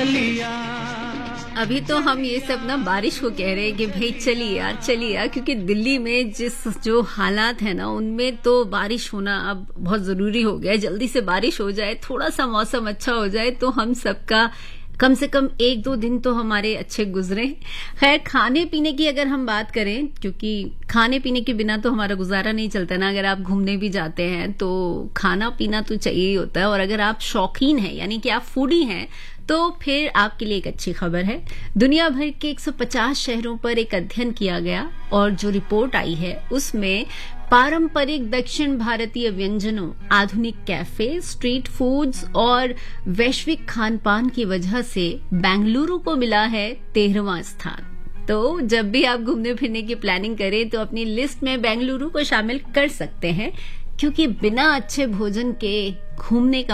अभी तो हम ये सब ना बारिश को कह रहे हैं कि भाई चलिए यार, क्योंकि दिल्ली में जो हालात है ना उनमें तो बारिश होना अब बहुत जरूरी हो गया है। जल्दी से बारिश हो जाए, थोड़ा सा मौसम अच्छा हो जाए तो हम सबका कम से कम 1-2 दिन तो हमारे अच्छे गुजरे। खैर, खाने पीने की अगर हम बात करें, क्योंकि खाने पीने के बिना तो हमारा गुजारा नहीं चलता ना। अगर आप घूमने भी जाते हैं तो खाना पीना तो चाहिए ही होता है, और अगर आप शौकीन हैं यानी कि आप फूडी हैं तो फिर आपके लिए एक अच्छी खबर है। दुनिया भर के 150 शहरों पर एक अध्ययन किया गया और जो रिपोर्ट आई है उसमें पारंपरिक दक्षिण भारतीय व्यंजनों, आधुनिक कैफे, स्ट्रीट फूड्स और वैश्विक खान पान की वजह से बेंगलुरु को मिला है 13वां स्थान। तो जब भी आप घूमने फिरने की प्लानिंग करें तो अपनी लिस्ट में बेंगलुरु को शामिल कर सकते हैं, क्योंकि बिना अच्छे भोजन के घूमने का